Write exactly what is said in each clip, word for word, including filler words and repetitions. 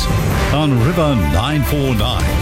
on River nine four nine.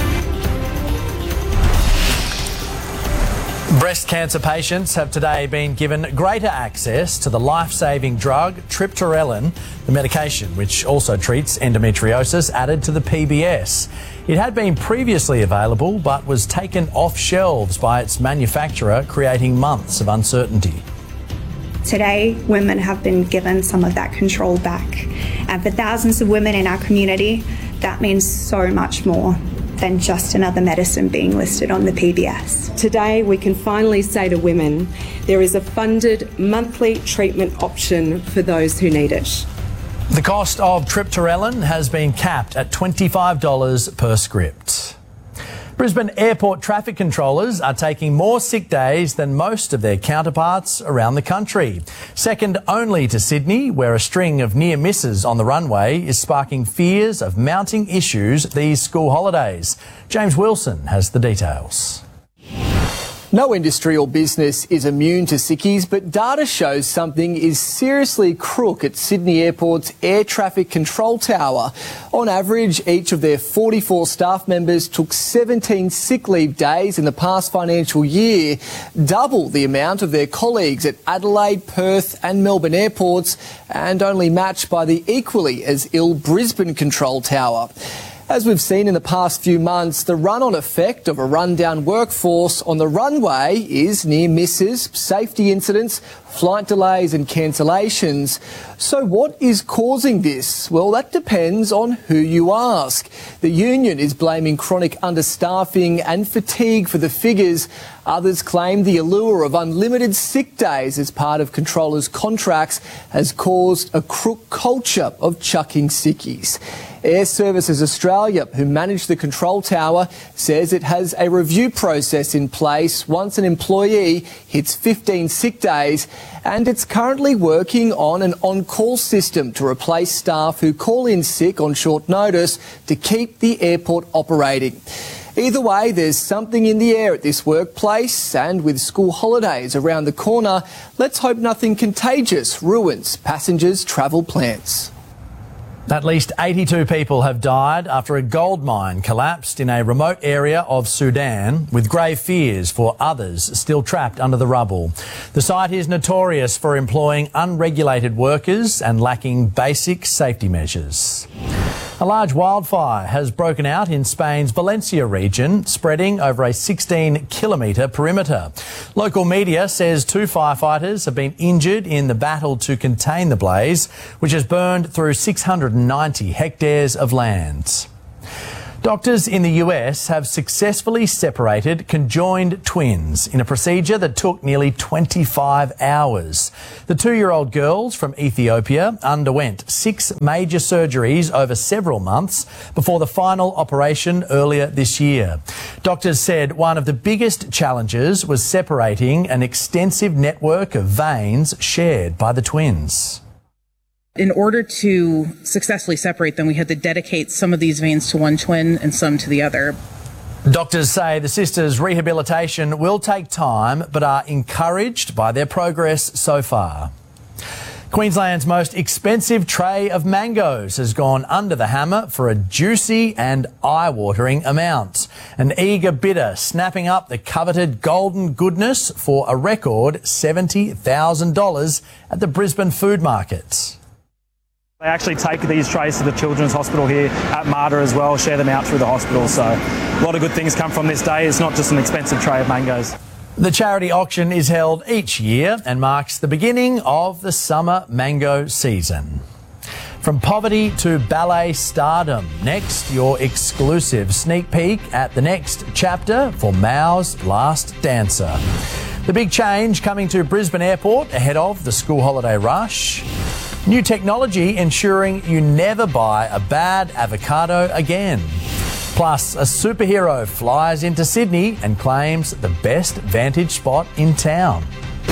Breast cancer patients have today been given greater access to the life-saving drug triptorelin, the medication which also treats endometriosis, added to the P B S. It had been previously available but was taken off shelves by its manufacturer, creating months of uncertainty. Today, women have been given some of that control back. And for thousands of women in our community, that means so much more than just another medicine being listed on the P B S. Today, we can finally say to women, there is a funded monthly treatment option for those who need it. The cost of triptorelin has been capped at twenty-five dollars per script. Brisbane airport traffic controllers are taking more sick days than most of their counterparts around the country. Second only to Sydney, where a string of near misses on the runway is sparking fears of mounting issues these school holidays. James Wilson has the details. No industry or business is immune to sickies, but data shows something is seriously crook at Sydney Airport's air traffic control tower. On average, each of their forty-four staff members took seventeen sick leave days in the past financial year, double the amount of their colleagues at Adelaide, Perth and Melbourne airports, and only matched by the equally as ill Brisbane control tower. As we've seen in the past few months, the run-on effect of a rundown workforce on the runway is near misses, safety incidents, flight delays and cancellations. So what is causing this? Well, that depends on who you ask. The union is blaming chronic understaffing and fatigue for the figures. Others claim the allure of unlimited sick days as part of controllers' contracts has caused a crook culture of chucking sickies. Air Services Australia, who manage the control tower, says it has a review process in place once an employee hits fifteen sick days, and it's currently working on an on-call system to replace staff who call in sick on short notice to keep the airport operating. Either way, there's something in the air at this workplace, and with school holidays around the corner, let's hope nothing contagious ruins passengers' travel plans. At least eighty-two people have died after a gold mine collapsed in a remote area of Sudan, with grave fears for others still trapped under the rubble. The site is notorious for employing unregulated workers and lacking basic safety measures. A large wildfire has broken out in Spain's Valencia region, spreading over a sixteen kilometre perimeter. Local media says two firefighters have been injured in the battle to contain the blaze, which has burned through six hundred ninety hectares of land. Doctors in the U S have successfully separated conjoined twins in a procedure that took nearly twenty-five hours. The two-year-old girls from Ethiopia underwent six major surgeries over several months before the final operation earlier this year. Doctors said one of the biggest challenges was separating an extensive network of veins shared by the twins. In order to successfully separate them, we had to dedicate some of these veins to one twin and some to the other. Doctors say the sisters' rehabilitation will take time, but are encouraged by their progress so far. Queensland's most expensive tray of mangoes has gone under the hammer for a juicy and eye-watering amount. An eager bidder snapping up the coveted golden goodness for a record seventy thousand dollars at the Brisbane Food Market. They actually take these trays to the Children's Hospital here at Mater as well, share them out through the hospital. So a lot of good things come from this day. It's not just an expensive tray of mangoes. The charity auction is held each year and marks the beginning of the summer mango season. From poverty to ballet stardom. Next, your exclusive sneak peek at the next chapter for Mao's Last Dancer. The big change coming to Brisbane Airport ahead of the school holiday rush. New technology ensuring you never buy a bad avocado again. Plus, a superhero flies into Sydney and claims the best vantage spot in town.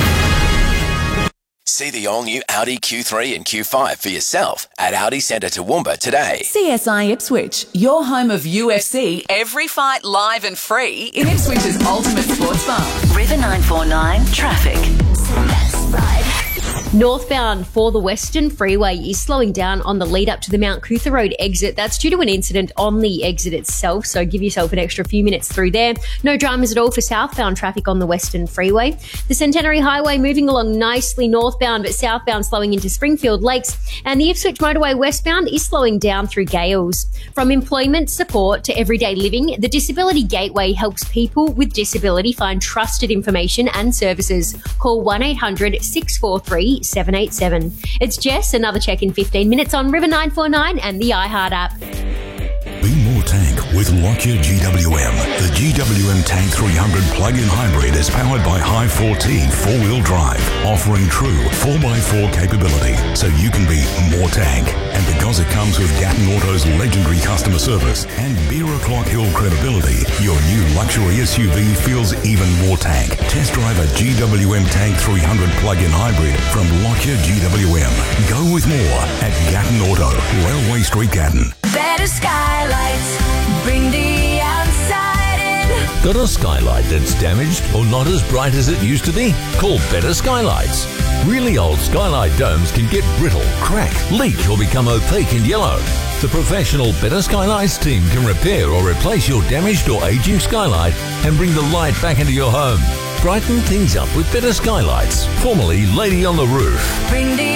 See the all-new Audi Q three and Q five for yourself at Audi Centre Toowoomba today. C S I Ipswich, your home of U F C, every fight live and free in Ipswich's ultimate sports bar. River nine four nine Traffic. Northbound for the Western Freeway is slowing down on the lead up to the Mount Cootha Road exit. That's due to an incident on the exit itself, so give yourself an extra few minutes through there. No dramas at all for southbound traffic on the Western Freeway. The Centenary Highway moving along nicely northbound, but southbound slowing into Springfield Lakes. And the Ipswich Motorway westbound is slowing down through Gales. From employment support to everyday living, the Disability Gateway helps people with disability find trusted information and services. Call one eight hundred six four three seven eight seven. It's Jess, another check in fifteen minutes on River nine four nine and the iHeart app. Be more tank with Lockyer G W M. The G W M Tank three hundred plug-in hybrid is powered by High four T four-wheel drive, offering true four by four capability, so you can be more tank. And because it comes with Gatton Auto's legendary customer service and Beer O'Clock Hill credibility, your new luxury S U V feels even more tank. Test drive a G W M Tank three hundred plug-in hybrid from Lockyer G W M. Go with more at Gatton Auto, Railway Street, Gatton. Better skylights, bring the outside in. Got a skylight that's damaged or not as bright as it used to be? Call Better Skylights. Really old skylight domes can get brittle, crack, leak or become opaque and yellow. The professional Better Skylights team can repair or replace your damaged or aging skylight and bring the light back into your home. Brighten things up with Better Skylights, formerly Lady on the Roof. Bring the